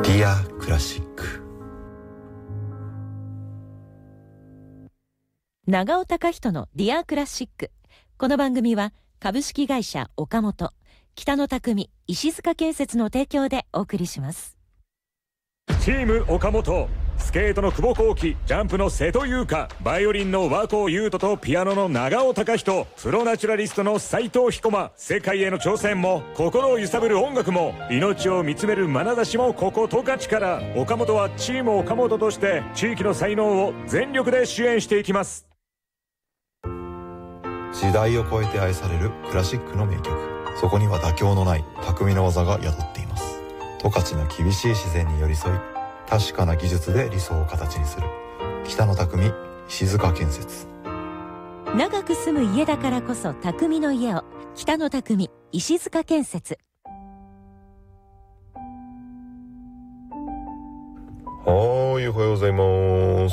ディアクラシック。 長尾貴人のディアクラシック。この番組は株式会社岡本、北野匠、石塚建設の提供でお送りします。 チーム岡本、スケートの久保幸輝、ジャンプの瀬戸優香、バイオリンの和光優斗とピアノの長尾貴人、プロナチュラリストの斉藤彦馬。世界への挑戦も心を揺さぶる音楽も命を見つめる眼差しもここ十勝から。岡本はチーム岡本として地域の才能を全力で支援していきます。 時代を超えて愛されるクラシックの名曲、そこには妥協のない匠の技が宿っています。十勝の厳しい自然に寄り添い、確かな技術で理想を形にする北野匠、石塚建設。 長く住む家だからこそ匠の家を、北野匠、石塚建設。 おはようございます。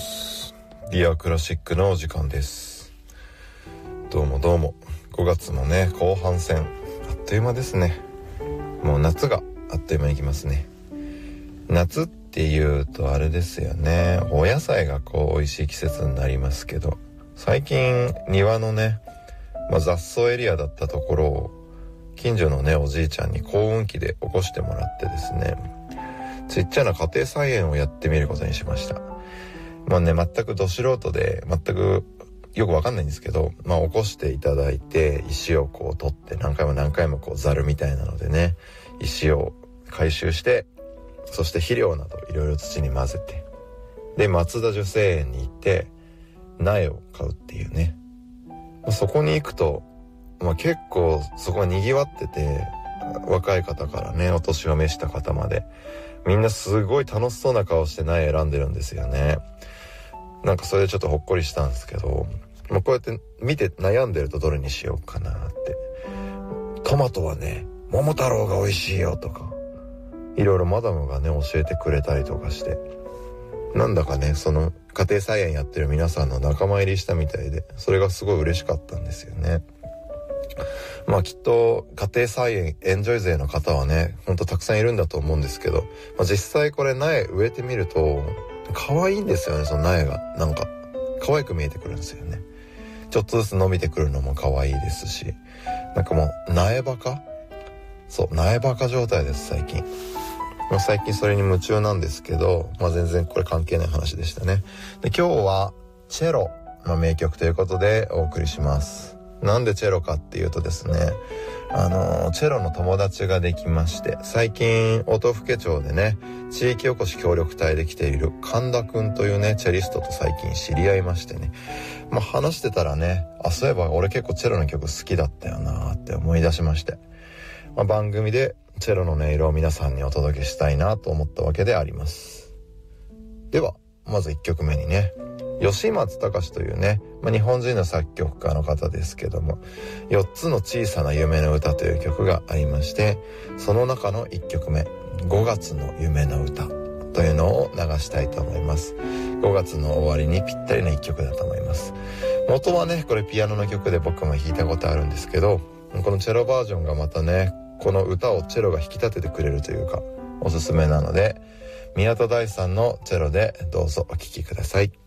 ディアクラシックのお時間です。どうもどうも。5月もね、後半戦、あっという間ですね。もう夏があっという間に来ますね。夏っていうとあれですよね、お野菜が美味しい季節になりますけど、最近庭のね、雑草エリアだったところを近所のねおじいちゃんに耕運機で起こしてもらってですね、ちっちゃな家庭菜園をやってみることにしました。全くど素人で全くよくわかんないんですけど、起こしていただいて、石を取って何回もザルみたいなのでね、石を回収して、そして肥料などいろいろ土に混ぜて、で松田女性園に行って苗を買うっていうね。そこに行くと、結構そこは賑わってて、若い方からねお年を召した方までみんなすごい楽しそうな顔して苗選んでるんですよね。それでちょっとほっこりしたんですけど、こうやって見て悩んでるとどれにしようかなって。トマトはね桃太郎が美味しいよとか、いろいろマダムがね教えてくれたりとかして、なんだかねその家庭菜園やってる皆さんの仲間入りしたみたいで、それがすごい嬉しかったんですよね。きっと家庭菜園エンジョイ勢の方はねほんとたくさんいるんだと思うんですけど、実際これ苗植えてみると可愛いんですよね。その苗が可愛く見えてくるんですよね。ちょっとずつ伸びてくるのも可愛いですし、もう苗バカ、苗バカ状態です最近。最近それに夢中なんですけど、全然これ関係ない話でしたね。で今日はチェロの名曲ということでお送りします。なんでチェロかっていうとですね、チェロの友達ができまして、最近音更町でね地域おこし協力隊で来ている神田くんというねチェリストと最近知り合いましてね、話してたらね、そういえば俺結構チェロの曲好きだったよなって思い出しまして、番組でチェロの音色を皆さんにお届けしたいなと思ったわけであります。ではまず1曲目にね、吉松隆というね、日本人の作曲家の方ですけども、4つの小さな夢の歌という曲がありまして、その中の1曲目、5月の夢の歌というのを流したいと思います。5月の終わりにぴったりな1曲だと思います。元はねこれピアノの曲で僕も弾いたことあるんですけど、このチェロバージョンがまたねこの歌をチェロが引き立ててくれるというかおすすめなので、宮田大さんのチェロでどうぞお聴きください。